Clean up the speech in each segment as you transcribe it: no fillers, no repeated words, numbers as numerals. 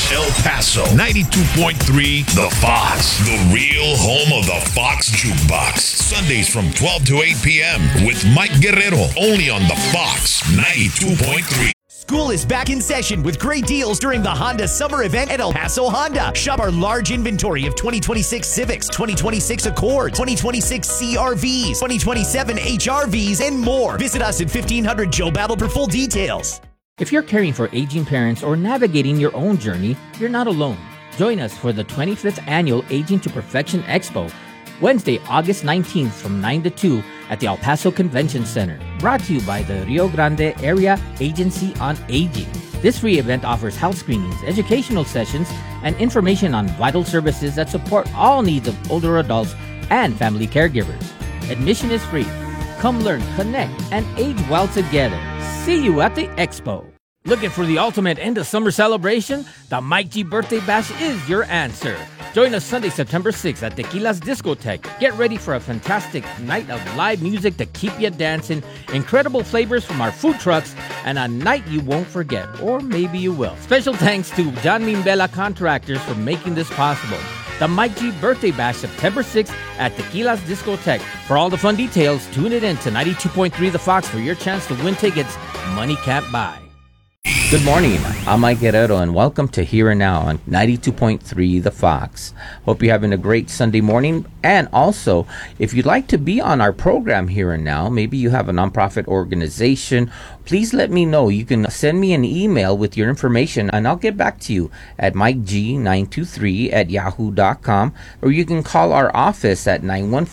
El Paso, 92.3 The Fox, the real home of the Fox Jukebox. Sundays from 12 to 8 p.m. with Mike Guerrero, only on The Fox, 92.3. School is back in session with great deals during the Honda Summer Event at El Paso Honda. Shop our large inventory of 2026 Civics, 2026 Accord, 2026 CRVs, 2027 HRVs, and more. Visit us at 1500 Joe Battle for full details. If you're caring for aging parents or navigating your own journey, you're not alone. Join us for the 25th Annual Aging to Perfection Expo, Wednesday, August 19th from 9 to 2 at the El Paso Convention Center. Brought to you by the Rio Grande Area Agency on Aging. This free event offers health screenings, educational sessions, and information on vital services that support all needs of older adults and family caregivers. Admission is free. Come learn, connect, and age well together. See you at the expo. Looking for the ultimate end of summer celebration? The Mike G Birthday Bash is your answer. Join us Sunday, September 6th at Tequila's Discotheque. Get ready for a fantastic night of live music to keep you dancing, incredible flavors from our food trucks, and a night you won't forget, or maybe you will. Special thanks to John Mimbela Contractors for making this possible. The Mike G Birthday Bash, September 6th at Tequila's Discotheque. For all the fun details, tune it in to 92.3 The Fox for your chance to win tickets money can't buy. Good morning, I'm Mike Guerrero, and welcome to Here and Now on 92.3 The Fox. Hope you're having a great Sunday morning. And also, if you'd like to be on our program Here and Now, maybe you have a nonprofit organization, please let me know. You can send me an email with your information, and I'll get back to you at mikeg923@yahoo.com, or you can call our office at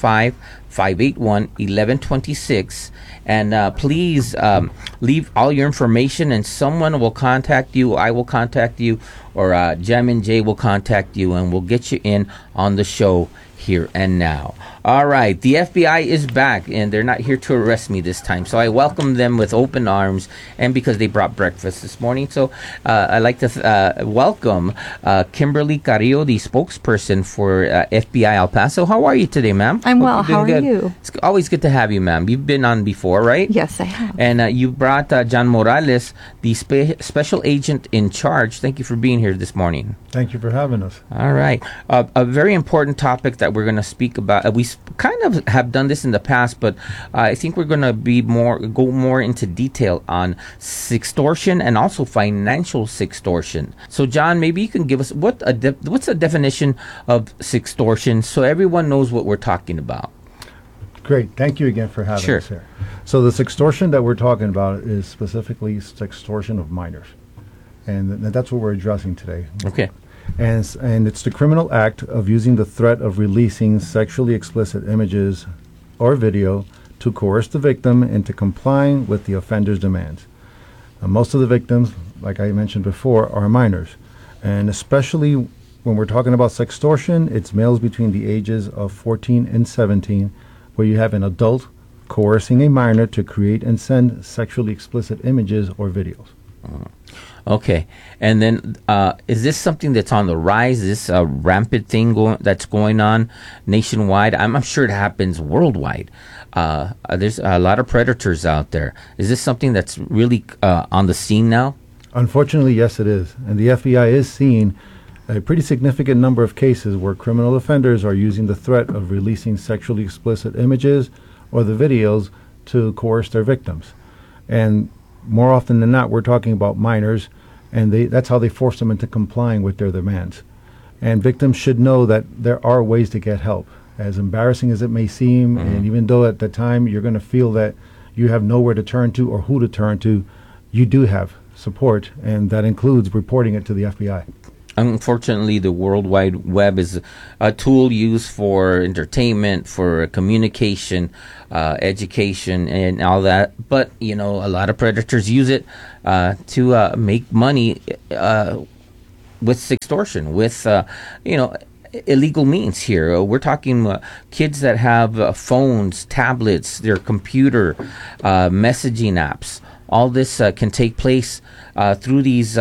915-581-1126. And please leave all your information, and someone will contact you. I will contact you, or Jam and Jay will contact you, and we'll get you in on the show Here and Now. All right, the FBI is back, and they're not here to arrest me this time, so I welcome them with open arms, and because they brought breakfast this morning. So I'd like to welcome Kimberly Carrillo, the spokesperson for FBI El Paso. How are you today, ma'am? I'm well. How are you? It's always good to have you, ma'am. You've been on before, right? Yes, I have. And you brought John Morales, the special agent in charge. Thank you for being here this morning. Thank you for having us. All right. A very important topic that we're going to speak about. We kind of have done this in the past, but I think we're going to go more into detail on sextortion and also financial sextortion. So, John, maybe you can give us what's the definition of sextortion so everyone knows what we're talking about. Great. Thank you again for having us here. So the sextortion that we're talking about is specifically sextortion of minors. And that's what we're addressing today. Okay. And it's the criminal act of using the threat of releasing sexually explicit images or video to coerce the victim into complying with the offender's demands. Most of the victims, like I mentioned before, are minors. And especially when we're talking about sextortion, it's males between the ages of 14 and 17, where you have an adult coercing a minor to create and send sexually explicit images or videos. Okay, and then is this something that's on the rise? Is this a rampant thing that's going on nationwide? I'm sure it happens worldwide. There's a lot of predators out there. Is this something that's really on the scene now? Unfortunately, yes, it is. And the FBI is seeing a pretty significant number of cases where criminal offenders are using the threat of releasing sexually explicit images or the videos to coerce their victims. And more often than not, we're talking about minors, and that's how they force them into complying with their demands. And victims should know that there are ways to get help, as embarrassing as it may seem, and even though at the time you're going to feel that you have nowhere to turn to or who to turn to, you do have support, and that includes reporting it to the FBI. Unfortunately, the World Wide Web is a tool used for entertainment, for communication, education, and all that. But, a lot of predators use it to make money with sextortion, with, illegal means here. We're talking kids that have phones, tablets, their computer, messaging apps. All this can take place through these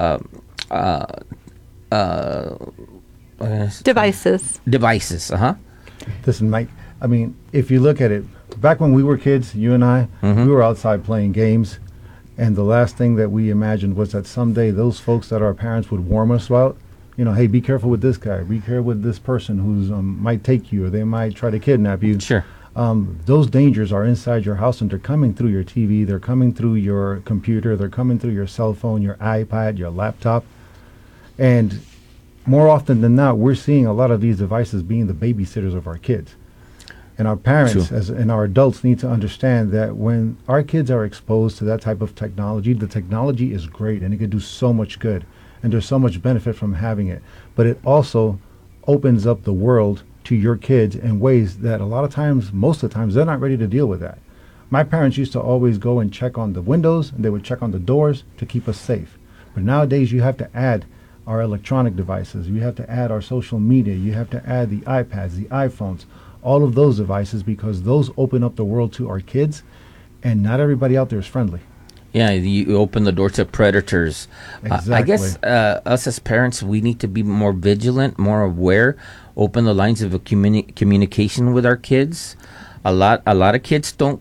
devices. Listen, Mike, I mean, if you look at it, back when we were kids, you and I, we were outside playing games, And the last thing that we imagined was that someday those folks that our parents would warn us about, hey, be careful with this guy, be careful with this person who's might take you, or they might try to kidnap you. Sure. Those dangers are inside your house, and they're coming through your TV, they're coming through your computer, they're coming through your cell phone, your iPad, your laptop. And more often than not, we're seeing a lot of these devices being the babysitters of our kids. And our parents and our adults need to understand that when our kids are exposed to that type of technology, the technology is great and it can do so much good. And there's so much benefit from having it. But it also opens up the world to your kids in ways that a lot of times, most of the times, they're not ready to deal with that. My parents used to always go and check on the windows, and they would check on the doors to keep us safe. But nowadays, you have to add our electronic devices. You have to add our social media. You have to add the iPads, the iPhones, all of those devices, because those open up the world to our kids, and not everybody out there is friendly. Yeah, you open the door to predators. Exactly. I guess us as parents, we need to be more vigilant, more aware, open the lines of communication with our kids. A lot of kids don't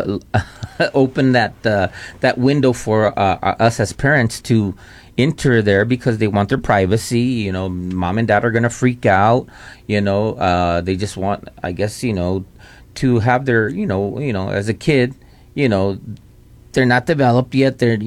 open that window for us as parents to enter there because they want their privacy. Mom and dad are going to freak out. They just want, I guess, to have their, as a kid, they're not developed yet. They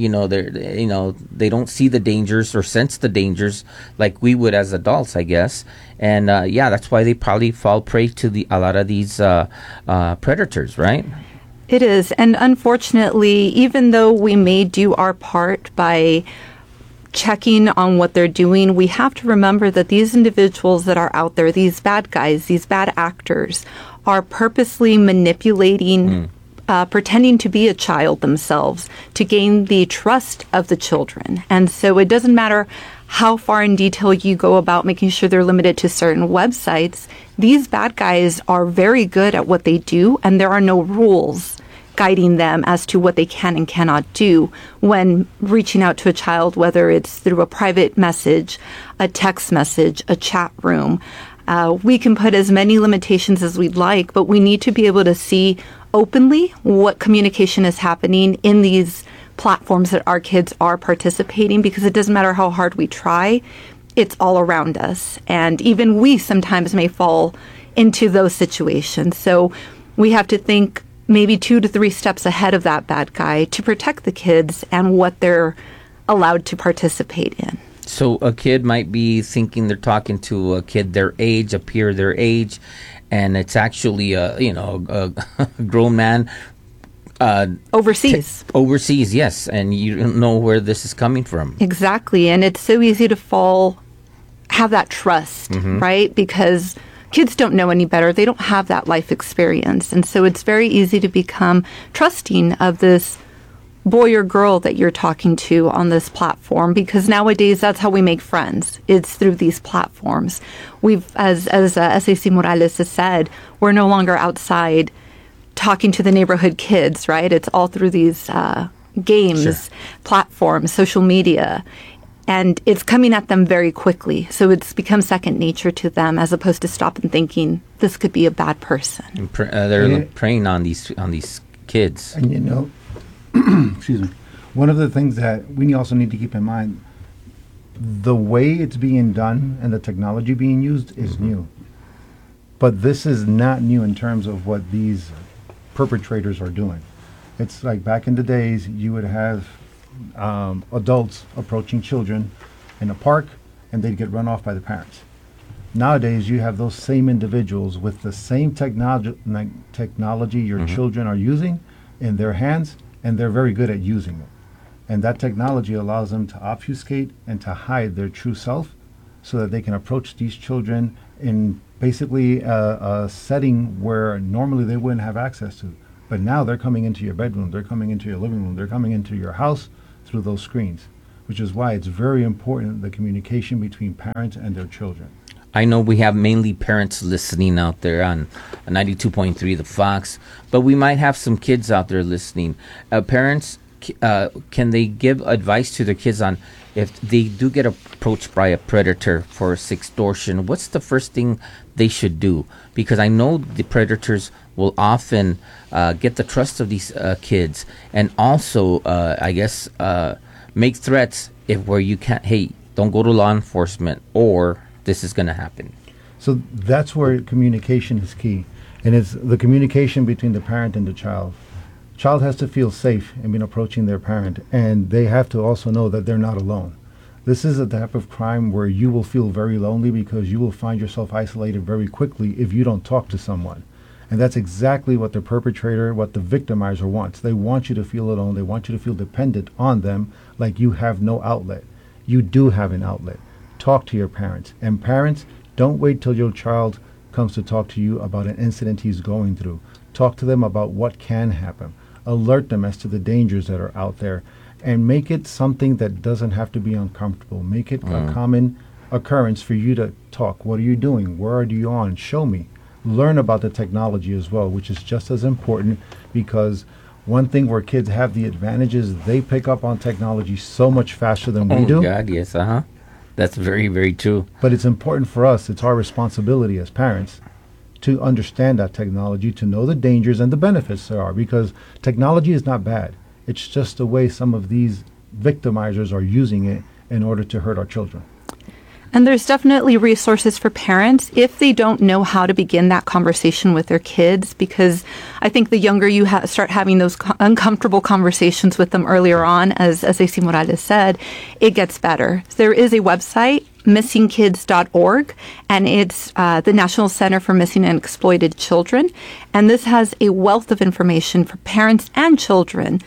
don't see the dangers or sense the dangers like we would as adults, I guess. And that's why they probably fall prey to a lot of these predators, right? It is. And unfortunately, even though we may do our part by checking on what they're doing, we have to remember that these individuals that are out there, these bad guys, these bad actors, are purposely manipulating pretending to be a child themselves to gain the trust of the children. And so it doesn't matter how far in detail you go about making sure they're limited to certain websites. These bad guys are very good at what they do, and there are no rules guiding them as to what they can and cannot do when reaching out to a child, whether it's through a private message, a text message, a chat room. We can put as many limitations as we'd like, but we need to be able to see openly what communication is happening in these platforms that our kids are participating, because it doesn't matter how hard we try, it's all around us. And even we sometimes may fall into those situations. So we have to think maybe 2 to 3 steps ahead of that bad guy to protect the kids and what they're allowed to participate in. So a kid might be thinking they're talking to a kid their age, a peer their age, and it's actually a grown man overseas. Overseas, yes, and you don't know where this is coming from. Exactly, and it's so easy to have that trust, right? Because kids don't know any better. They don't have that life experience, and so it's very easy to become trusting of this boy or girl that you're talking to on this platform, because nowadays that's how we make friends. It's through these platforms. We've, as SAC Morales has said, we're no longer outside talking to the neighborhood kids, right? It's all through these games, platforms, social media, and it's coming at them very quickly. So it's become second nature to them, as opposed to stop and thinking this could be a bad person. And they're preying on these kids. And excuse me. One of the things that we also need to keep in mind, the way it's being done and the technology being used is new. But this is not new in terms of what these perpetrators are doing. It's like back in the days, you would have adults approaching children in a park, and they'd get run off by the parents. Nowadays, you have those same individuals with the same technology your children are using in their hands, and they're very good at using it. And that technology allows them to obfuscate and to hide their true self so that they can approach these children in basically a setting where normally they wouldn't have access to. But now they're coming into your bedroom, they're coming into your living room, they're coming into your house through those screens, which is why it's very important, the communication between parents and their children. I know we have mainly parents listening out there on 92.3 The Fox, but we might have some kids out there listening. Parents, can they give advice to their kids on if they do get approached by a predator for extortion? What's the first thing they should do? Because I know the predators will often get the trust of these kids, and also, I guess, make threats where you can't. Hey, don't go to law enforcement, or this is going to happen. So that's where communication is key, and it's the communication between the parent and the child. Child has to feel safe in approaching their parent, and they have to also know that they're not alone. This is a type of crime where you will feel very lonely because you will find yourself isolated very quickly if you don't talk to someone. And that's exactly what the perpetrator, what the victimizer wants. They want you to feel alone. They want you to feel dependent on them, like you have no outlet. You do have an outlet. Talk to your parents. And parents, don't wait till your child comes to talk to you about an incident he's going through. Talk to them about what can happen. Alert them as to the dangers that are out there, and make it something that doesn't have to be uncomfortable. Make it a common occurrence for you to talk. What are you doing? Where are you on? Show me. Learn about the technology as well, which is just as important, because one thing where kids have the advantage is they pick up on technology so much faster than we do. Oh, God, yes, That's very, very true. But it's important for us, it's our responsibility as parents to understand that technology, to know the dangers and the benefits there are, because technology is not bad. It's just the way some of these victimizers are using it in order to hurt our children. And there's definitely resources for parents if they don't know how to begin that conversation with their kids, because I think the younger you start having those uncomfortable conversations with them earlier on, as AC Morales said, it gets better. There is a website, missingkids.org, and it's the National Center for Missing and Exploited Children. And this has a wealth of information for parents and children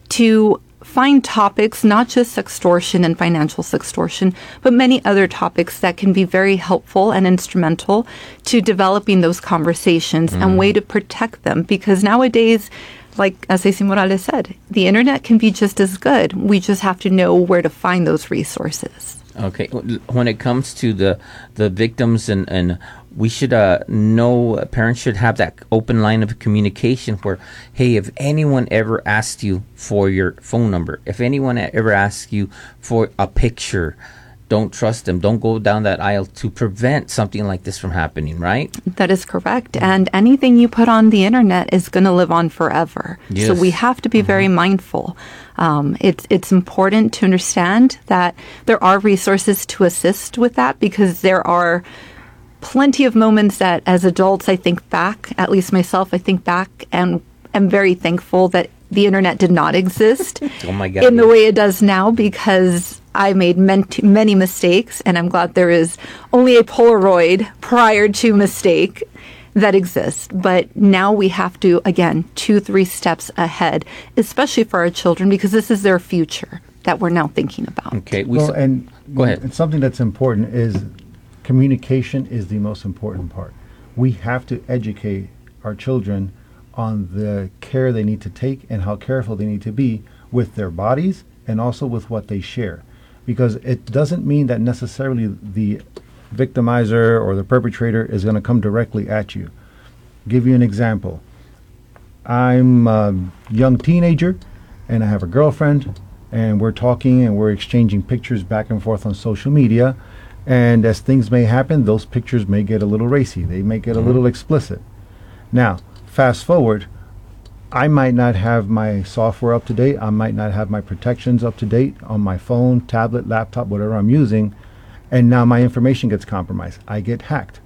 to find topics, not just sextortion and financial sextortion, but many other topics that can be very helpful and instrumental to developing those conversations and way to protect them. Because nowadays, like as AC Morales said, the internet can be just as good. We just have to know where to find those resources. Okay. When it comes to the victims, and we should know, parents should have that open line of communication where, hey, if anyone ever asks you for your phone number, if anyone ever asks you for a picture, don't trust them. Don't go down that aisle, to prevent something like this from happening, right? That is correct. And anything you put on the internet is going to live on forever. Yes. So we have to be very mindful. It's important to understand that there are resources to assist with that, because there are plenty of moments that as adults I think back, at least myself, I think back and am very thankful that the internet did not exist Oh my God, in the way it does now, because I made many mistakes, and I'm glad there is only a Polaroid prior to mistake that exists. But now we have to, again, 2-3 steps ahead, especially for our children, because this is their future that we're now thinking about. Okay. Go ahead. And something that's important is communication is the most important part. We have to educate our children on the care they need to take and how careful they need to be with their bodies and also with what they share. Because it doesn't mean that necessarily the victimizer or the perpetrator is going to come directly at you. Give you an example. I'm a young teenager and I have a girlfriend, and we're talking and we're exchanging pictures back and forth on social media. And as things may happen, those pictures may get a little racy. They may get a little explicit. Now, fast forward, I might not have my software up to date. I might not have my protections up to date on my phone, tablet, laptop, whatever I'm using. And now my information gets compromised. I get hacked.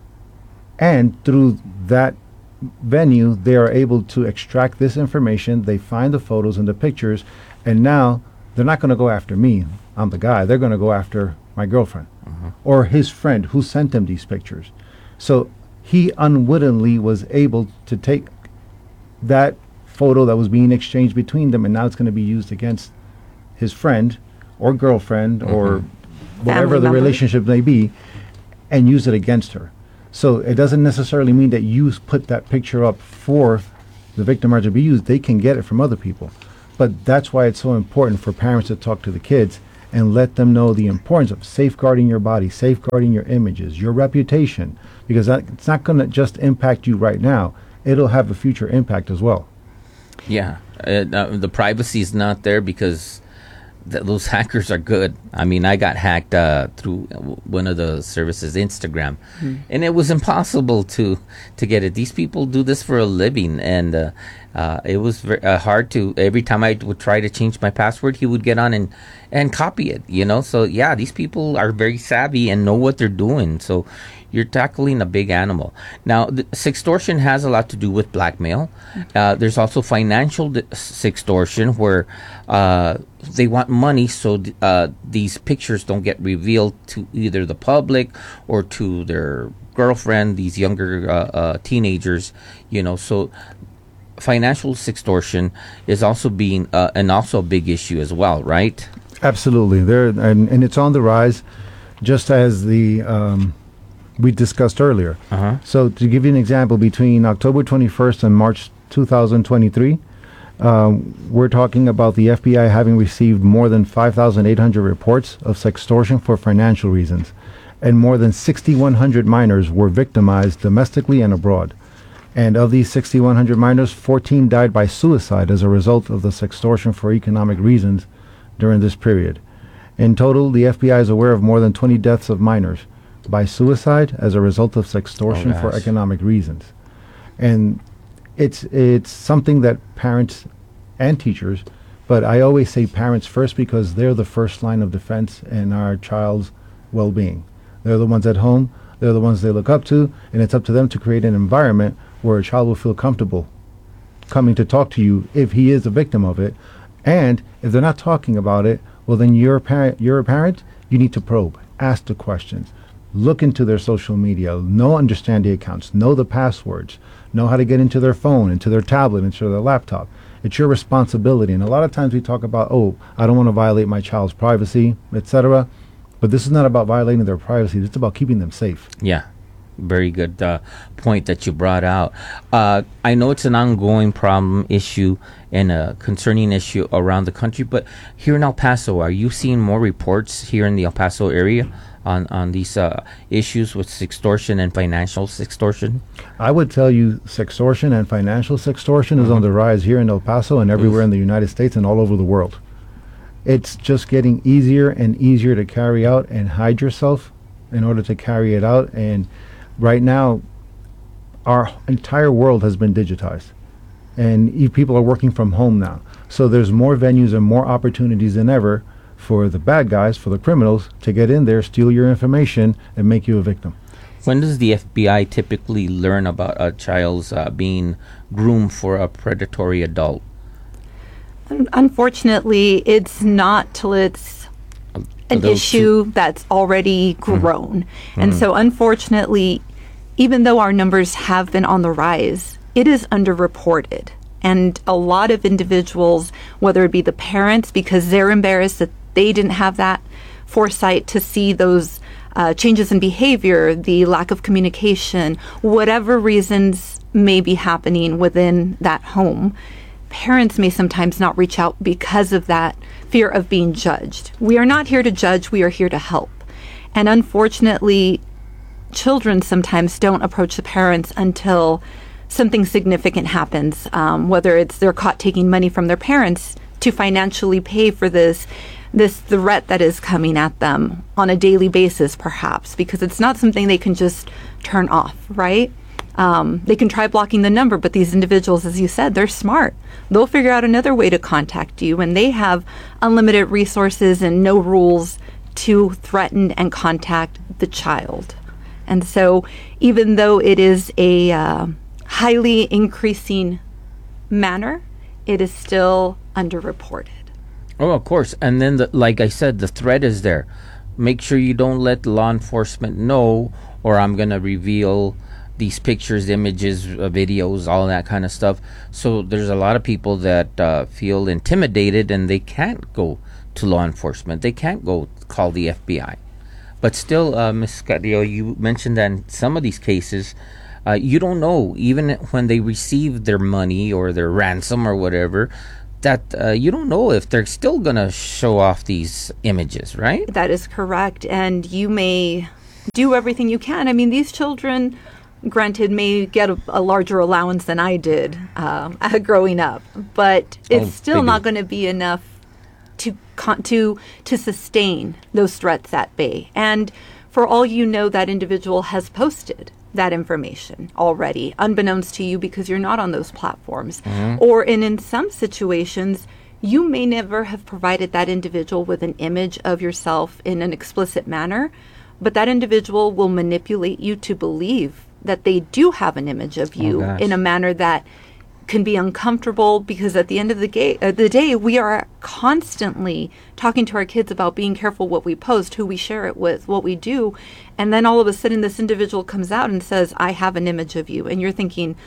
And through that venue, they are able to extract this information. They find the photos and the pictures. And now they're not going to go after me. I'm the guy. They're going to go after my girlfriend or his friend who sent them these pictures. So he unwittingly was able to take that photo that was being exchanged between them, and now it's going to be used against his friend or girlfriend or whatever the relationship may be, and use it against her. So it doesn't necessarily mean that you put that picture up for the victimizer to be used. They can get it from other people. But that's why it's so important for parents to talk to the kids and let them know the importance of safeguarding your body, safeguarding your images, your reputation, because it's not going to just impact you right now. It'll have a future impact as well. Yeah, the privacy is not there because those hackers are good. I mean, I got hacked through one of the services, Instagram, and it was impossible to get it. These people do this for a living, and it was hard to. Every time I would try to change my password, he would get on and copy it. So yeah, these people are very savvy and know what they're doing. So you're tackling a big animal. Now, sextortion has a lot to do with blackmail. There's also financial sextortion where they want money so these pictures don't get revealed to either the public or to their girlfriend, these younger teenagers, so financial sextortion is also being and also a big issue as well, right? Absolutely. And it's on the rise, just as we discussed earlier. So to give you an example, between October 21st and March 2023, we're talking about the FBI having received more than 5,800 reports of sextortion for financial reasons, and more than 6,100 minors were victimized domestically and abroad. And of these 6,100 minors, 14 died by suicide as a result of the sextortion for economic reasons during this period. In total, the FBI is aware of more than 20 deaths of minors by suicide as a result of sextortion for economic reasons. And it's something that parents and teachers, but I always say parents first because they're the first line of defense in our child's well-being. They're the ones at home, they're the ones they look up to, and it's up to them to create an environment where a child will feel comfortable coming to talk to you if he is a victim of it. And if they're not talking about it, well, then you're a parent, you need to probe, ask the questions. Look into their social media, understand the accounts, know the passwords, know how to get into their phone, into their tablet, into their laptop. It's your responsibility. And a lot of times we talk about, I don't want to violate my child's privacy, etc. But this is not about violating their privacy. It's about keeping them safe. Yeah, very good point that you brought out. I know it's an ongoing problem, issue, and a concerning issue around the country. But here in El Paso, are you seeing more reports here in the El Paso area on these issues with sextortion and financial sextortion? I would tell you sextortion and financial sextortion is on the rise here in El Paso and everywhere in the United States and all over the world. It's just getting easier and easier to carry out and hide yourself in order to carry it out. And right now, our entire world has been digitized. And people are working from home now. So there's more venues and more opportunities than ever for the bad guys, for the criminals, to get in there, steal your information, and make you a victim. When does the FBI typically learn about a child's being groomed for a predatory adult? Unfortunately, it's not till it's an issue that's already grown. And so unfortunately, even though our numbers have been on the rise, it is underreported. And a lot of individuals, whether it be the parents, because they're embarrassed that they didn't have that foresight to see those changes in behavior, the lack of communication, whatever reasons may be happening within that home, parents may sometimes not reach out because of that fear of being judged. We are not here to judge, we are here to help. And unfortunately, children sometimes don't approach the parents until something significant happens, whether it's they're caught taking money from their parents to financially pay for this threat that is coming at them on a daily basis, perhaps, because it's not something they can just turn off, right? They can try blocking the number, but these individuals, as you said, they're smart. They'll figure out another way to contact you, and they have unlimited resources and no rules to threaten and contact the child. And so even though it is a highly increasing manner, it is still underreported. Oh, of course. And then, like I said, the threat is there. Make sure you don't let law enforcement know, or I'm going to reveal these pictures, images, videos, all that kind of stuff. So there's a lot of people that feel intimidated and they can't go to law enforcement. They can't go call the FBI. But still, Ms. Carrillo, you mentioned that in some of these cases, you don't know, even when they receive their money or their ransom or whatever, that you don't know if they're still going to show off these images, right? That is correct. And you may do everything you can. I mean, these children granted, may get a larger allowance than I did growing up, but it's still not going to be enough to sustain those threats at bay. And for all you know, that individual has posted that information already, unbeknownst to you, because you're not on those platforms. Or in some situations, you may never have provided that individual with an image of yourself in an explicit manner, but that individual will manipulate you to believe that they do have an image of you in a manner that can be uncomfortable, because at the end of the day, we are constantly talking to our kids about being careful what we post, who we share it with, what we do. And then all of a sudden this individual comes out and says, I have an image of you. And you're thinking,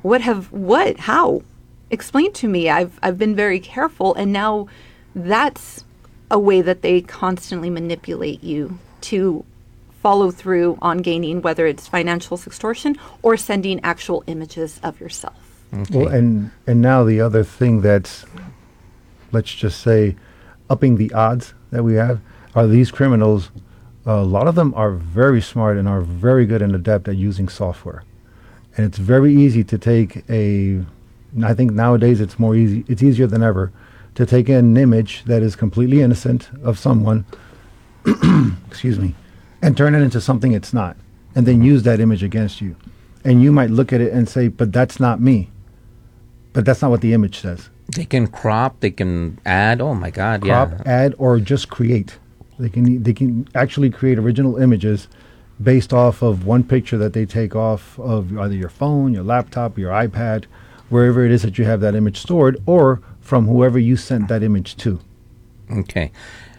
how? Explain to me. I've been very careful. And now that's a way that they constantly manipulate you to follow through on gaining, whether it's financial extortion or sending actual images of yourself. Okay. Well, and now the other thing that's, let's just say, upping the odds that we have are these criminals. A lot of them are very smart and are very good and adept at using software. And it's very easy to take I think nowadays it's easier than ever to take an image that is completely innocent of someone, excuse me, and turn it into something it's not, and then use that image against you. And you might look at it and say, but that's not me. But that's not what the image says. They can crop, they can add. Oh my God, crop, add, or just create. They can actually create original images based off of one picture that they take off of either your phone, your laptop, your iPad, wherever it is that you have that image stored, or from whoever you sent that image to. Okay.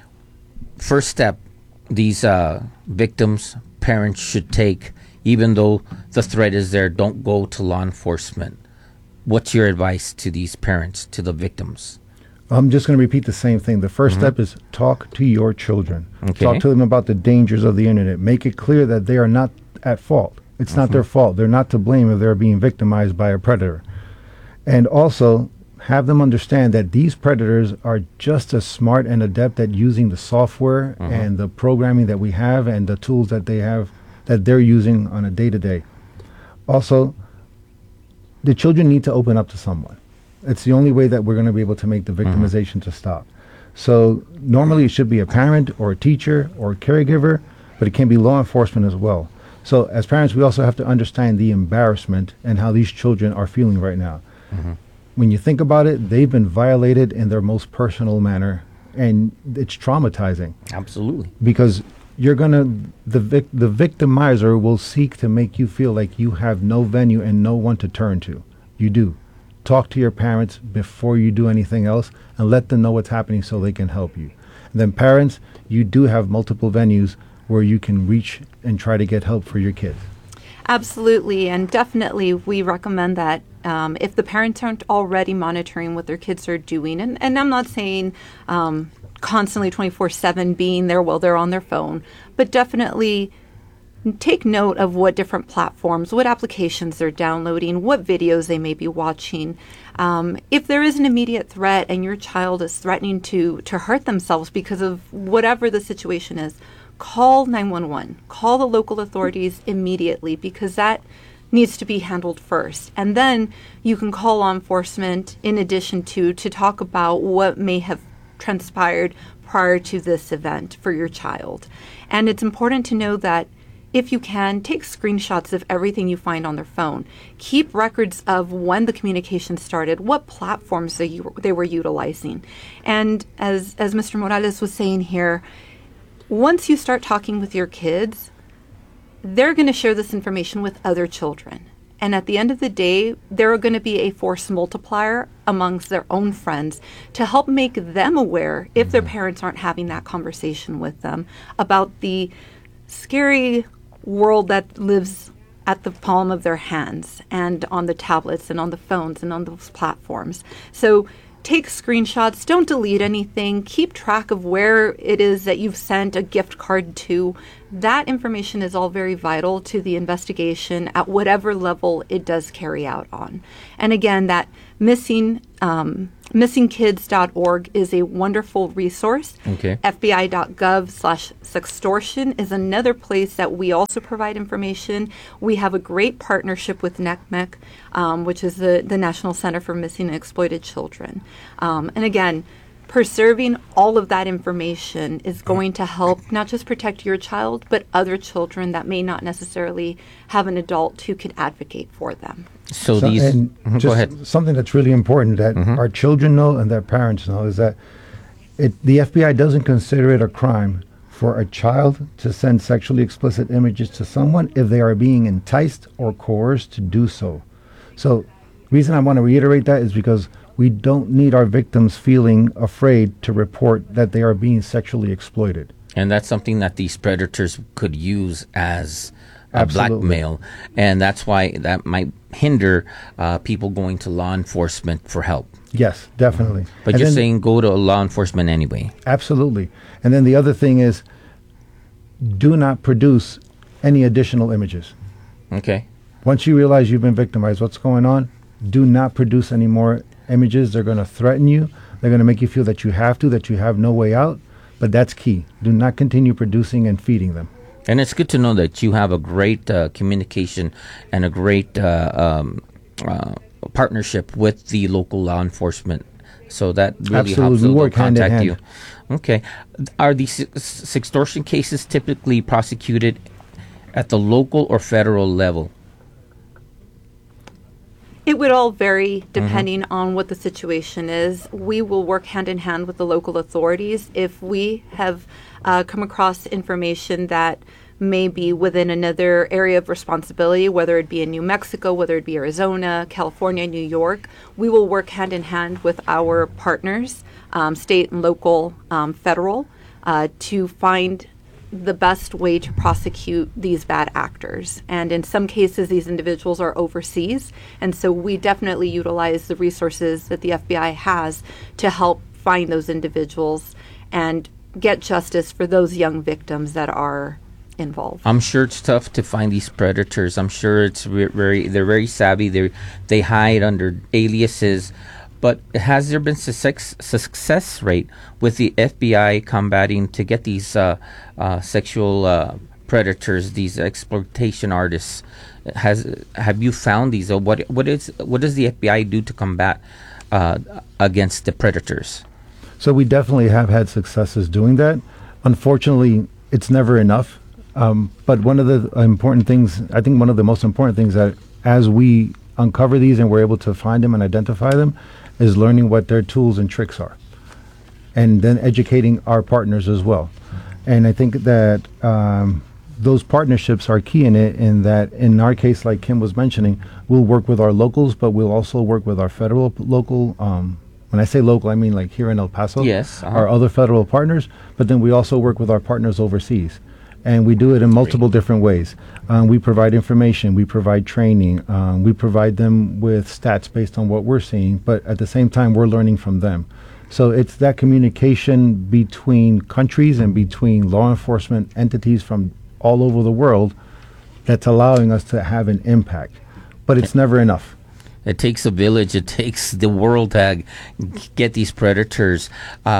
First step, these victims, parents should take, even though the threat is there, don't go to law enforcement. What's your advice to these parents, to the victims? I'm just going to repeat the same thing. The first step is talk to your children. Okay. Talk to them about the dangers of the internet. Make it clear that they are not at fault. It's not their fault. They're not to blame if they're being victimized by a predator. And also have them understand that these predators are just as smart and adept at using the software and the programming that we have and the tools that they have that they're using on a day-to-day. Also, the children need to open up to someone. It's the only way that we're going to be able to make the victimization to stop. So normally it should be a parent or a teacher or a caregiver, but it can be law enforcement as well. So as parents, we also have to understand the embarrassment and how these children are feeling right now. When you think about it, they've been violated in their most personal manner, and it's traumatizing. Absolutely. Because the victimizer will seek to make you feel like you have no venue and no one to turn to. You do. Talk to your parents before you do anything else and let them know what's happening so they can help you. And then parents, you do have multiple venues where you can reach and try to get help for your kids. Absolutely, and definitely we recommend that if the parents aren't already monitoring what their kids are doing, and I'm not saying constantly 24/7 being there while they're on their phone, but definitely take note of what different platforms, what applications they're downloading, what videos they may be watching. If there is an immediate threat and your child is threatening to hurt themselves because of whatever the situation is, call 911. Call the local authorities immediately, because that needs to be handled first. And then you can call law enforcement in addition to talk about what may have transpired prior to this event for your child. And it's important to know that if you can, take screenshots of everything you find on their phone. Keep records of when the communication started, what platforms they were utilizing. And as Mr. Morales was saying here, once you start talking with your kids, they're going to share this information with other children. And at the end of the day, they're going to be a force multiplier amongst their own friends to help make them aware, if their parents aren't having that conversation with them, about the scary world that lives at the palm of their hands and on the tablets and on the phones and on those platforms. So take screenshots, don't delete anything, keep track of where it is that you've sent a gift card to. That information is all very vital to the investigation at whatever level it does carry out on. And again, that missing missingkids.org is a wonderful resource. Okay. FBI.gov/sextortion is another place that we also provide information. We have a great partnership with NCMEC, which is the National Center for Missing and Exploited Children. And again, preserving all of that information is going to help not just protect your child, but other children that may not necessarily have an adult who can advocate for them. So these, and go just ahead. something that's really important that our children know and that parents know is that the FBI doesn't consider it a crime for a child to send sexually explicit images to someone if they are being enticed or coerced to do so. So, reason I want to reiterate that is because we don't need our victims feeling afraid to report that they are being sexually exploited. And that's something that these predators could use as Absolutely. blackmail. And that's why that might hinder people going to law enforcement for help. Yes, definitely. But And you're then- saying go to law enforcement anyway. Absolutely. And then the other thing is, do not produce any additional images. Okay. Once you realize you've been victimized, what's going on? Do not produce any more images. They're going to threaten you. They're going to make you feel that you have no way out. But that's key. Do not continue producing and feeding them. And it's good to know that you have a great communication and a great partnership with the local law enforcement. So that really Absolutely. helps We them work hand in contact hand. you. Okay. Are these sextortion cases typically prosecuted at the local or federal level? It would all vary depending on what the situation is. We will work hand in hand with the local authorities. If we have come across information that may be within another area of responsibility, whether it be in New Mexico, whether it be Arizona, California, New York, we will work hand in hand with our partners, state and local, federal, to find the best way to prosecute these bad actors. And in some cases, these individuals are overseas. And so we definitely utilize the resources that the FBI has to help find those individuals and get justice for those young victims that are involved. I'm sure it's tough to find these predators. I'm sure it's they're very savvy. They hide under aliases. But has there been success rate with the FBI combating to get these sexual predators, these exploitation artists? Have you found these? Or what does the FBI do to combat against the predators? So we definitely have had successes doing that. Unfortunately, it's never enough. But one of the important things, I think one of the most important things that as we uncover these and we're able to find them and identify them, is learning what their tools and tricks are, and then educating our partners as well. And I think that those partnerships are key in it, in that in our case, like Kim was mentioning, we'll work with our locals, but we'll also work with our local, when I say local, I mean like here in El Paso, Yes, our other federal partners, but then we also work with our partners overseas. And we do it in multiple different ways. We provide information, we provide training, we provide them with stats based on what we're seeing, but at the same time, we're learning from them. So it's that communication between countries and between law enforcement entities from all over the world that's allowing us to have an impact. But it's never enough. It takes a village. It takes the world to get these predators.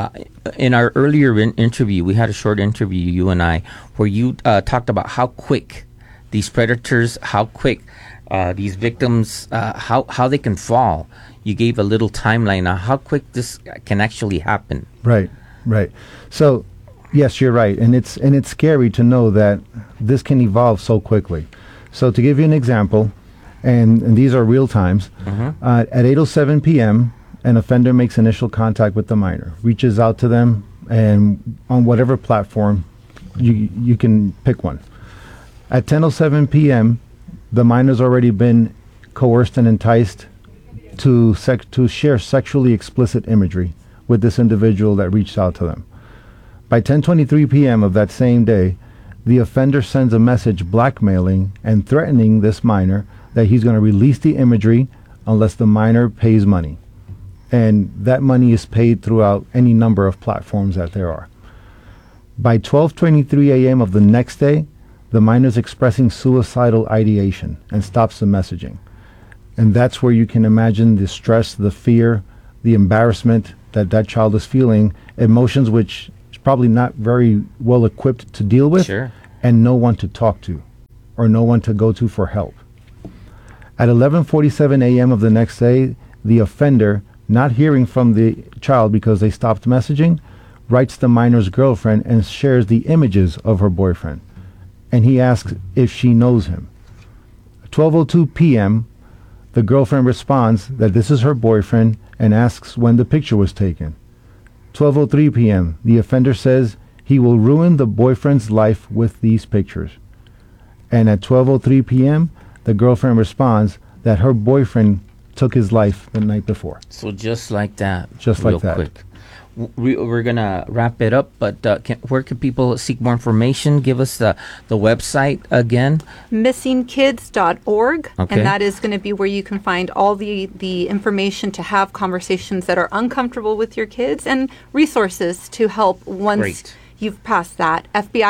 In our earlier interview, we had a short interview, you and I, where you talked about how quick these predators, how quick these victims, how they can fall. You gave a little timeline on how quick this can actually happen. Right. So, yes, you're right, and it's scary to know that this can evolve so quickly. So, to give you an example. And these are real times. At 8:07 p.m., an offender makes initial contact with the minor, reaches out to them, and on whatever platform, you can pick one. At 10:07 p.m., the minor's already been coerced and enticed to share sexually explicit imagery with this individual that reached out to them. By 10:23 p.m. of that same day, the offender sends a message blackmailing and threatening this minor that he's going to release the imagery unless the minor pays money. And that money is paid throughout any number of platforms that there are. By 12:23 a.m. of the next day, the minor is expressing suicidal ideation and stops the messaging. And that's where you can imagine the stress, the fear the embarrassment that that child is feeling, emotions which is probably not very well equipped to deal with, Sure. and no one to talk to or no one to go to for help. At 11:47 a.m. of the next day, the offender, not hearing from the child because they stopped messaging, writes the minor's girlfriend and shares the images of her boyfriend. And he asks if she knows him. At 12:02 p.m., the girlfriend responds that this is her boyfriend and asks when the picture was taken. 12:03 p.m., the offender says he will ruin the boyfriend's life with these pictures. And at 12:03 p.m., the girlfriend responds that her boyfriend took his life the night before. So just like that. Just real like that. Quick. We're going to wrap it up, but where can people seek more information? Give us the website again. Missingkids.org. Okay. And that is going to be where you can find all the information to have conversations that are uncomfortable with your kids and resources to help once Great. you've passed that.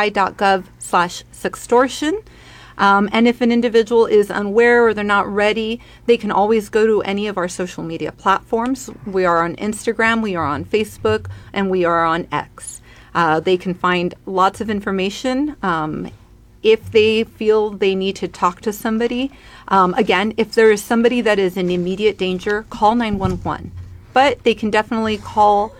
FBI.gov/sextortion. And if an individual is unaware or they're not ready, they can always go to any of our social media platforms. We are on Instagram, we are on Facebook, and we are on X. They can find lots of information. If they feel they need to talk to somebody, again, if there is somebody that is in immediate danger, call 911. But they can definitely call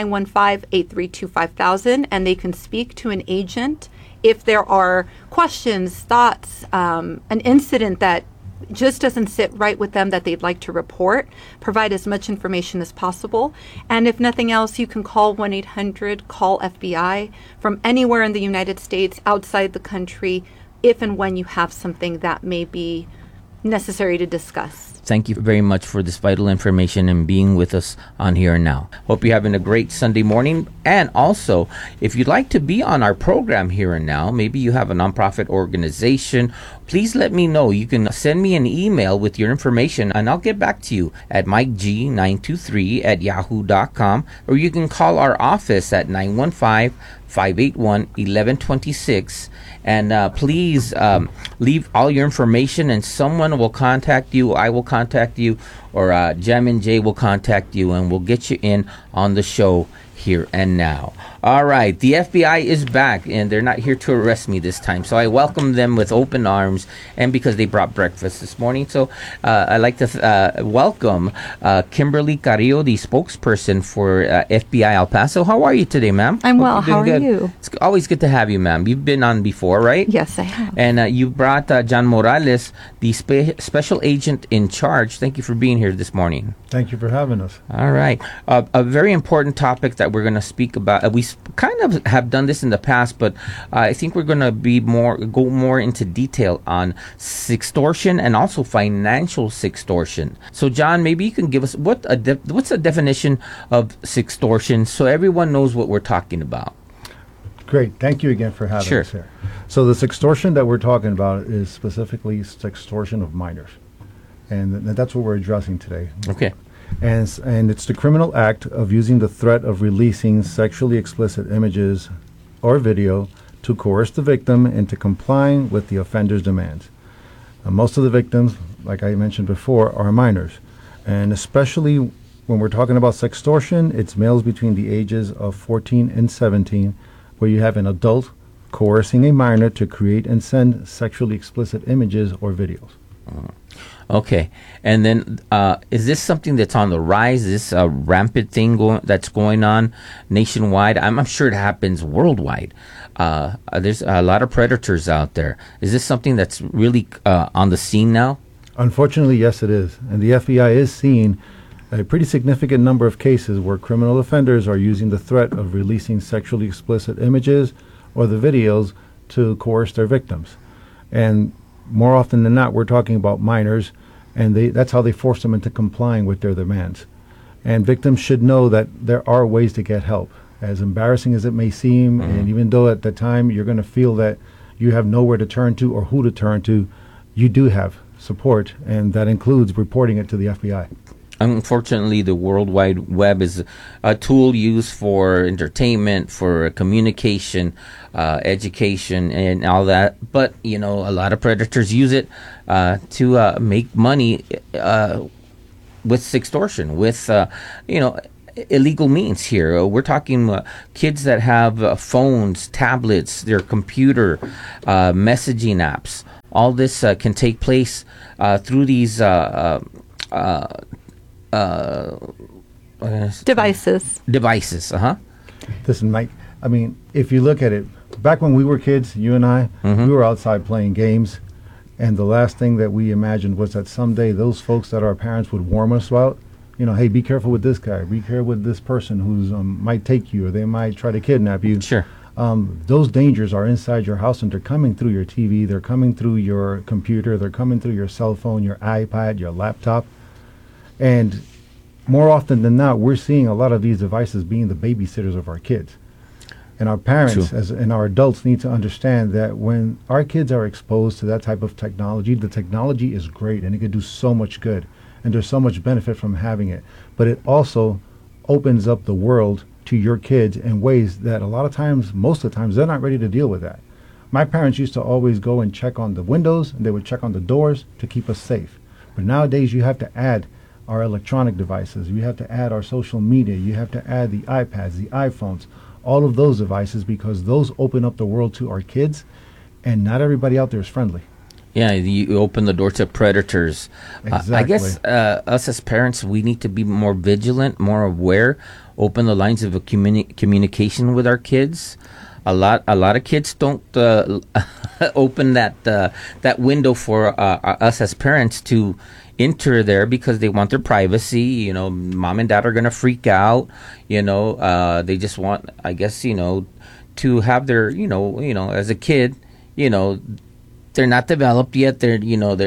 915-832-5000, and they can speak to an agent if there are questions, thoughts, an incident that just doesn't sit right with them that they'd like to report. Provide as much information as possible. And if nothing else, you can call 1-800-CALL-FBI from anywhere in the United States, outside the country, if and when you have something that may be necessary to discuss. Thank you very much for this vital information and being with us on Here and Now. Hope you're having a great Sunday morning. And also, if you'd like to be on our program Here and Now, maybe you have a nonprofit organization, please let me know. You can send me an email with your information and I'll get back to you at mikeg923@yahoo.com, or you can call our office at 915-581-1126. And please leave all your information and someone will contact you. I will contact you, or Jem and Jay will contact you, and we'll get you in on the show Here and Now. All right, the FBI is back, and they're not here to arrest me this time. So I welcome them with open arms, and because they brought breakfast this morning. So I'd like to welcome Kimberly Carrillo, the spokesperson for FBI El Paso. How are you today, ma'am? I'm Hope well. you're How are doing good. you? It's always good to have you, ma'am. You've been on before, right? Yes, I have. And you brought John Morales, the special agent in charge. Thank you for being here this morning. Thank you for having us. All right. A very important topic that we're going to speak about. We kind of have done this in the past, but I think we're going to go more into detail on sextortion and also financial sextortion. So, John, maybe you can give us what's the definition of sextortion so everyone knows what we're talking about. Great. Thank you again for having us here. So the sextortion that we're talking about is specifically sextortion of minors. And that's what we're addressing today. Okay. And it's the criminal act of using the threat of releasing sexually explicit images or video to coerce the victim into complying with the offender's demands. Most of the victims, like I mentioned before, are minors. And especially when we're talking about sextortion, it's males between the ages of 14 and 17, where you have an adult coercing a minor to create and send sexually explicit images or videos. Okay, and then is this something that's on the rise? Is this a rampant thing that's going on nationwide? I'm sure it happens worldwide. There's a lot of predators out there. Is this something that's really on the scene now? Unfortunately, yes, it is. And the FBI is seeing a pretty significant number of cases where criminal offenders are using the threat of releasing sexually explicit images or the videos to coerce their victims. And more often than not, we're talking about minors, and that's how they force them into complying with their demands. And victims should know that there are ways to get help, as embarrassing as it may seem, and even though at the time you're going to feel that you have nowhere to turn to or who to turn to, you do have support, and that includes reporting it to the FBI. Unfortunately, the World Wide Web is a tool used for entertainment, for communication, education, and all that. But, a lot of predators use it to make money. extortion, with illegal means here. We're talking kids that have phones, tablets, their computer, messaging apps. All this can take place through these devices. Devices, Listen, Mike, I mean, if you look at it, back when we were kids, you and I, we were outside playing games, and the last thing that we imagined was that someday those folks that our parents would warn us about, hey, be careful with this guy, be careful with this person who's might take you, or they might try to kidnap you. Sure. Those dangers are inside your house, and they're coming through your TV, they're coming through your computer, they're coming through your cell phone, your iPad, your laptop. And more often than not, we're seeing a lot of these devices being the babysitters of our kids. And our parents and our adults need to understand that when our kids are exposed to that type of technology, the technology is great and it can do so much good. And there's so much benefit from having it. But it also opens up the world to your kids in ways that a lot of times, most of the times, they're not ready to deal with that. My parents used to always go and check on the windows, and they would check on the doors to keep us safe. But nowadays, you have to add our electronic devices. You have to add our social media. You have to add the iPads, the iPhones, all of those devices, because those open up the world to our kids, and not everybody out there is friendly. Yeah, you open the door to predators. Exactly. I guess us as parents, we need to be more vigilant, more aware, open the lines of communication with our kids. A lot of kids don't open that window for us as parents to enter there because they want their privacy. Mom and dad are going to freak out. They just want, I guess, to have their, as a kid, they're not developed yet. They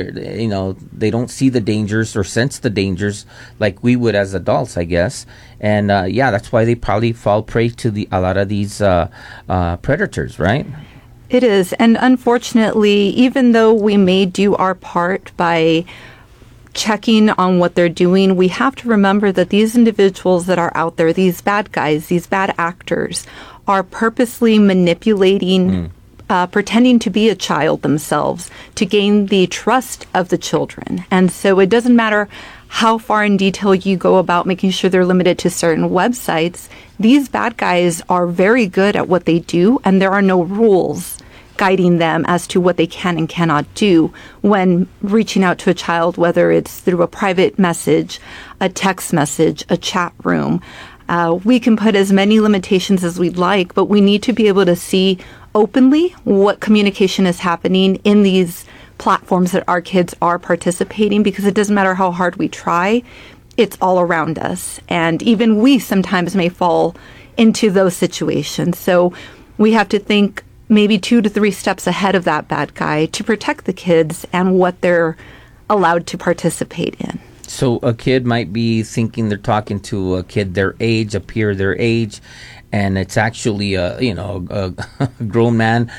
don't see the dangers or sense the dangers like we would as adults, I guess. And that's why they probably fall prey to a lot of these predators, right? It is. And unfortunately, even though we may do our part by checking on what they're doing, we have to remember that these individuals that are out there, these bad guys, these bad actors, are purposely manipulating pretending to be a child themselves to gain the trust of the children. And so it doesn't matter how far in detail you go about making sure they're limited to certain websites. These bad guys are very good at what they do, and there are no rules guiding them as to what they can and cannot do when reaching out to a child, whether it's through a private message, a text message, a chat room. We can put as many limitations as we'd like, but we need to be able to see openly what communication is happening in these platforms that our kids are participating, because it doesn't matter how hard we try, it's all around us. And even we sometimes may fall into those situations. So we have to think maybe 2 to 3 steps ahead of that bad guy to protect the kids and what they're allowed to participate in. So a kid might be thinking they're talking to a kid their age, a peer their age, and it's actually a grown man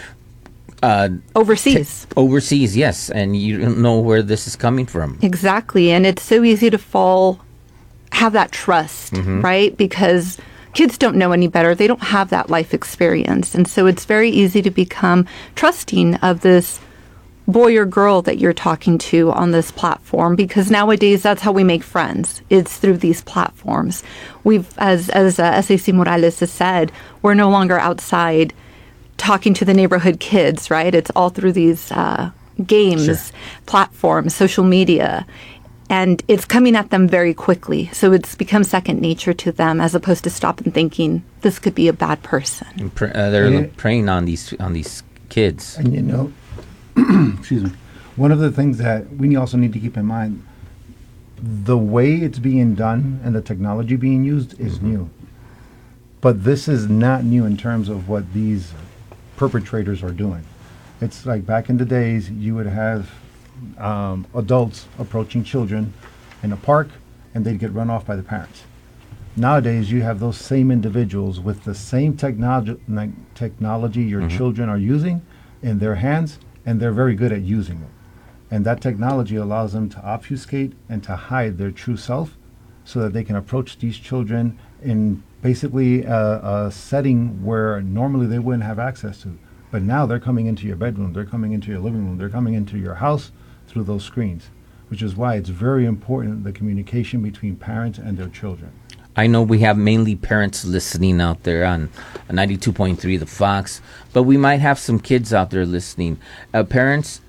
overseas. Overseas, yes, and you don't know where this is coming from. Exactly, and it's so easy to have that trust, right? Because kids don't know any better. They don't have that life experience, and so it's very easy to become trusting of this boy or girl that you're talking to on this platform, because nowadays that's how we make friends. It's through these platforms. We've, as SAC Morales has said, we're no longer outside talking to the neighborhood kids, right? It's all through these games, platforms, social media, and it's coming at them very quickly. So it's become second nature to them, as opposed to stop and thinking this could be a bad person. They're preying on these kids. And excuse me. One of the things that we also need to keep in mind, the way it's being done and the technology being used is new. But this is not new in terms of what these perpetrators are doing. It's like back in the days, you would have adults approaching children in a park, and they'd get run off by the parents. Nowadays, you have those same individuals with the same technology your children are using in their hands, and they're very good at using it. And that technology allows them to obfuscate and to hide their true self so that they can approach these children in basically a setting where normally they wouldn't have access to. But now they're coming into your bedroom, they're coming into your living room, they're coming into your house through those screens. which is why it's very important the communication between parents and their children. I know we have mainly parents listening out there on 92.3 The Fox, but we might have some kids out there listening. Parents,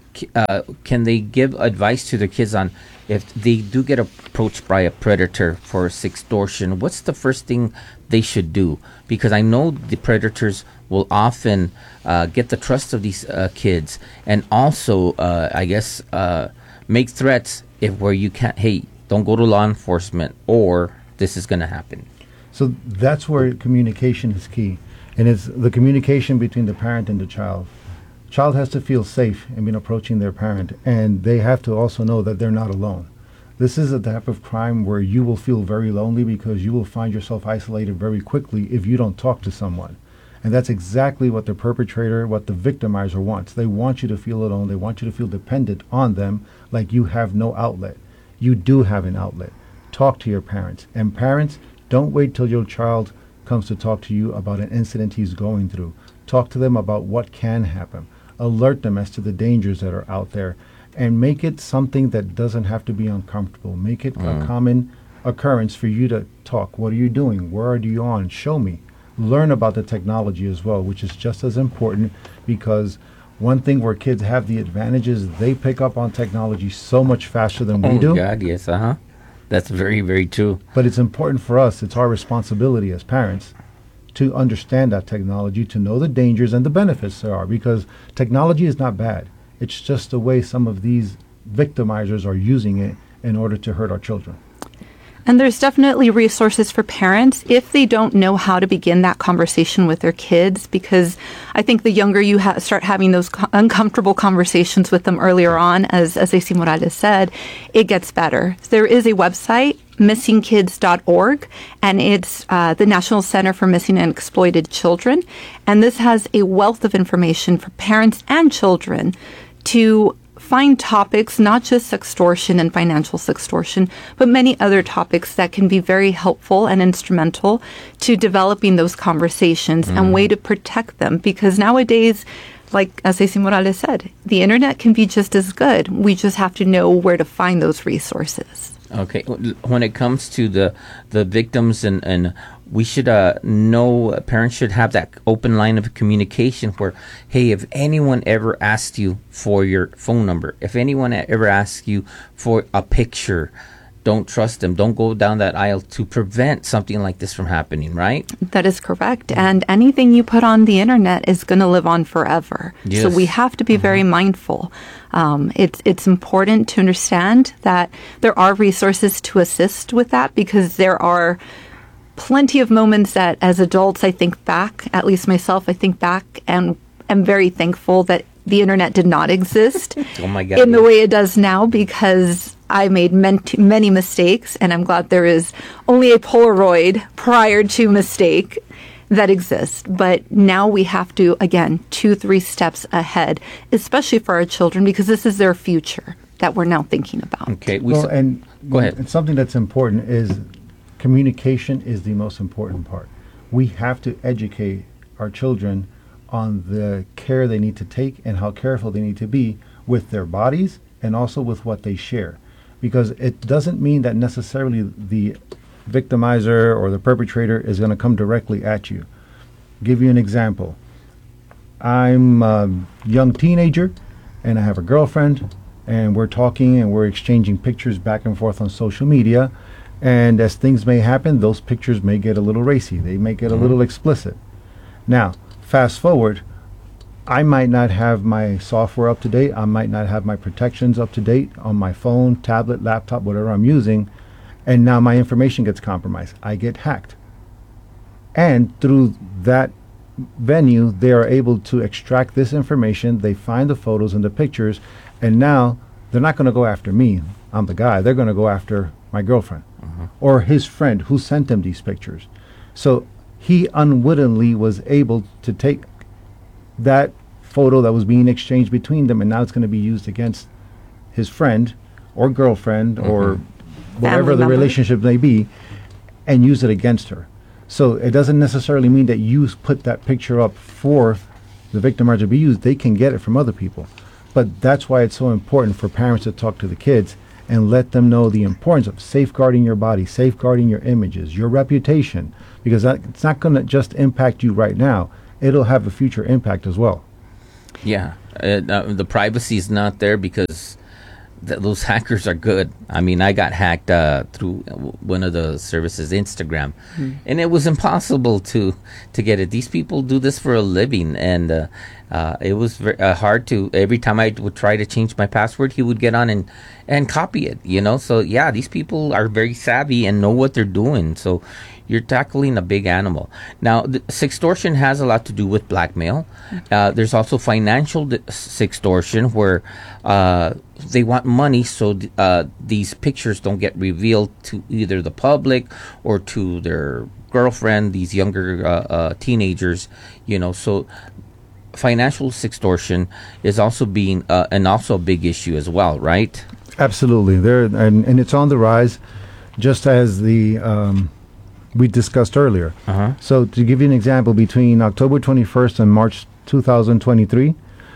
can they give advice to their kids on if they do get approached by a predator for extortion? What's the first thing they should do? Because I know the predators will often get the trust of these kids, and also, I guess, make threats where you can't. Hey, don't go to law enforcement, or this is going to happen. So that's where communication is key, and it's the communication between the parent and the child. Child has to feel safe in approaching their parent, and they have to also know that they're not alone. This is a type of crime where you will feel very lonely because you will find yourself isolated very quickly if you don't talk to someone. And that's exactly what the perpetrator, what the victimizer wants. They want you to feel alone. They want you to feel dependent on them, like you have no outlet. You do have an outlet. Talk to your parents. And parents, don't wait till your child comes to talk to you about an incident he's going through. Talk to them about what can happen. Alert them as to the dangers that are out there, and make it something that doesn't have to be uncomfortable. Make it a common occurrence for you to talk. What are you doing? Where are you on? Show me. Learn about the technology as well, which is just as important, because one thing where kids have the advantage is they pick up on technology so much faster than we do. Oh, God, yes, That's very, very true. But it's important for us, it's our responsibility as parents to understand that technology, to know the dangers and the benefits there are, because technology is not bad. It's just the way some of these victimizers are using it in order to hurt our children. And there's definitely resources for parents if they don't know how to begin that conversation with their kids, because I think the younger you start having those uncomfortable conversations with them earlier on, as AC Morales said, it gets better. There is a website, missingkids.org, and it's the National Center for Missing and Exploited Children. And this has a wealth of information for parents and children to find topics, not just sextortion and financial sextortion, but many other topics that can be very helpful and instrumental to developing those conversations and way to protect them. Because nowadays, like as AC Morales said, the internet can be just as good. We just have to know where to find those resources. Okay. When it comes to the victims, and we should know, parents should have that open line of communication where, hey, if anyone ever asks you for your phone number, if anyone ever asks you for a picture, don't trust them. Don't go down that aisle, to prevent something like this from happening, right? That is correct. And anything you put on the internet is going to live on forever. Yes. So we have to be very mindful. It's important to understand that there are resources to assist with that, because there are plenty of moments that as adults I think back, at least myself, I think back and am very thankful that the internet did not exist Oh my God, in the way it does now, because I made many mistakes, and I'm glad there is only a Polaroid prior to mistake that exists. But now we have to, again, 2-3 steps ahead, especially for our children, because this is their future that we're now thinking about. Okay. Go ahead. And something that's important is communication is the most important part. We have to educate our children on the care they need to take and how careful they need to be with their bodies and also with what they share. Because it doesn't mean that necessarily the victimizer or the perpetrator is going to come directly at you. Give you an example. I'm a young teenager and I have a girlfriend, and we're talking and we're exchanging pictures back and forth on social media. And as things may happen, those pictures may get a little racy. They may get a little explicit. Now, fast forward, I might not have my software up to date. I might not have my protections up to date on my phone, tablet, laptop, whatever I'm using. And now my information gets compromised. I get hacked. And through that venue, they are able to extract this information. They find the photos and the pictures. And now they're not going to go after me. I'm the guy. They're going to go after my girlfriend or his friend who sent him these pictures. So he unwittingly was able to take that photo that was being exchanged between them, and now it's going to be used against his friend or girlfriend or whatever the relationship may be, and use it against her. So it doesn't necessarily mean that you put that picture up for the victimizer to be used. They can get it from other people. But that's why it's so important for parents to talk to the kids and let them know the importance of safeguarding your body, safeguarding your images, your reputation, because it's not going to just impact you right now. It'll have a future impact as well. Yeah, the privacy is not there because those hackers are good. I mean, I got hacked through one of the services, Instagram, and it was impossible to get it. These people do this for a living, and it was hard to. Every time I would try to change my password, he would get on and copy it. So yeah, these people are very savvy and know what they're doing. So you're tackling a big animal. Now, sextortion has a lot to do with blackmail. There's also financial sextortion where they want money so these pictures don't get revealed to either the public or to their girlfriend, these younger teenagers, So financial sextortion is also being and also a big issue as well, right? Absolutely. And it's on the rise, just as we discussed earlier. So to give you an example, between October 21st and March 2023,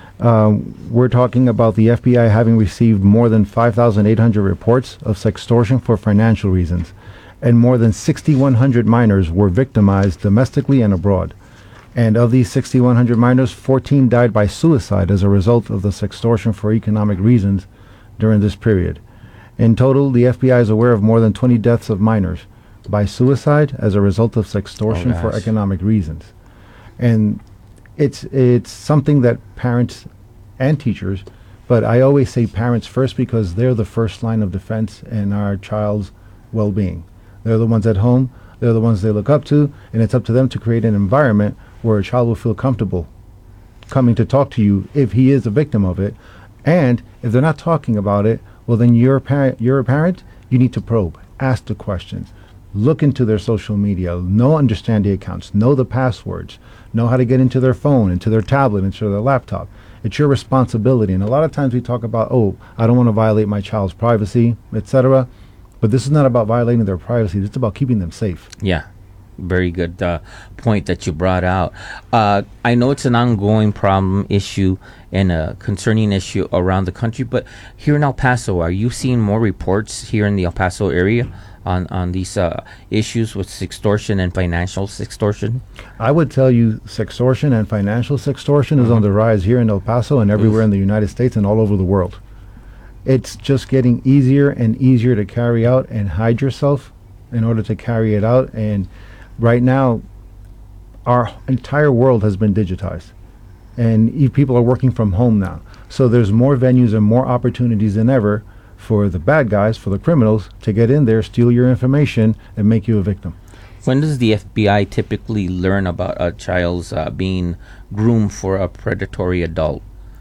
we're talking about the FBI having received more than 5,800 reports of sextortion for financial reasons, and more than 6,100 minors were victimized domestically and abroad. And of these 6,100 minors, 14 died by suicide as a result of the sextortion for economic reasons during this period. In total, the FBI is aware of more than 20 deaths of minors by suicide as a result of sextortion for economic reasons. And it's something that parents and teachers, but I always say parents first because they're the first line of defense in our child's well-being. They're the ones at home, they're the ones they look up to, and it's up to them to create an environment where a child will feel comfortable coming to talk to you if he is a victim of it. And if they're not talking about it, well, then you're a parent, you need to probe, ask the questions, look into their social media, understand the accounts, know the passwords, know how to get into their phone, into their tablet, into their laptop. It's your responsibility. And a lot of times we talk about, I don't want to violate my child's privacy, etc. But this is not about violating their privacy. It's about keeping them safe. Yeah. Very good point that you brought out. I know it's an ongoing problem, issue, and a concerning issue around the country, but here in El Paso, are you seeing more reports here in the El Paso area on these issues with sextortion and financial sextortion? I would tell you sextortion and financial sextortion is on the rise here in El Paso and everywhere in the United States and all over the world. It's just getting easier and easier to carry out and hide yourself in order to carry it out. And right now, our entire world has been digitized, and people are working from home now. So there's more venues and more opportunities than ever for the bad guys, for the criminals, to get in there, steal your information, and make you a victim. When does the FBI typically learn about a child's being groomed for a predatory adult?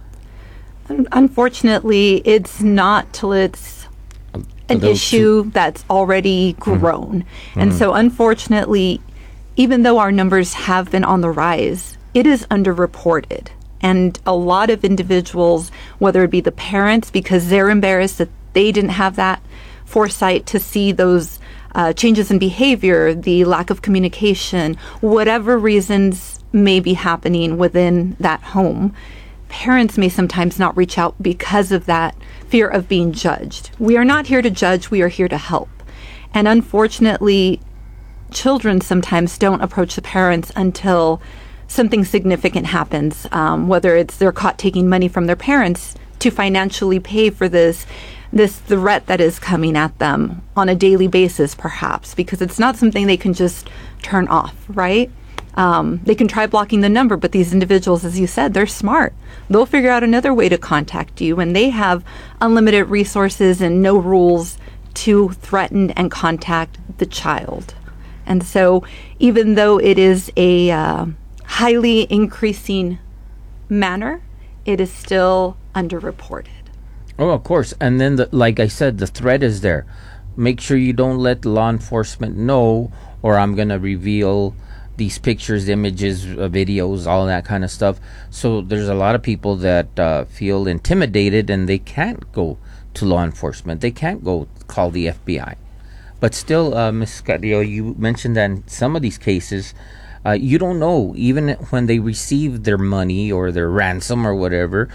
Unfortunately, it's not till it's an issue that's already grown. And so unfortunately, even though our numbers have been on the rise, it is underreported. And a lot of individuals, whether it be the parents, because they're embarrassed that they didn't have that foresight to see those changes in behavior, the lack of communication, whatever reasons may be happening within that home, parents may sometimes not reach out because of that fear of being judged. We are not here to judge, we are here to help. And unfortunately, children sometimes don't approach the parents until something significant happens, whether it's they're caught taking money from their parents to financially pay for this threat that is coming at them on a daily basis, perhaps, because it's not something they can just turn off, right? They can try blocking the number, but these individuals, as you said, they're smart. They'll figure out another way to contact you, and they have unlimited resources and no rules to threaten and contact the child. And so even though it is a highly increasing manner, it is still underreported. Oh, of course. And then, like I said, the threat is there. Make sure you don't let law enforcement know, or I'm going to reveal these pictures, images, videos, all that kind of stuff. So there's a lot of people that feel intimidated and they can't go to law enforcement. They can't go call the FBI. But still, Ms. Carrillo, you mentioned that in some of these cases, you don't know, even when they receive their money or their ransom or whatever,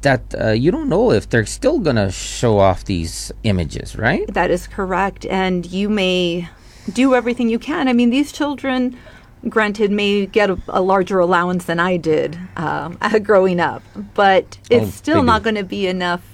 that you don't know if they're still going to show off these images, right? That is correct. And you may do everything you can. I mean, these children, granted, may get a larger allowance than I did growing up, but it's still not going to be enough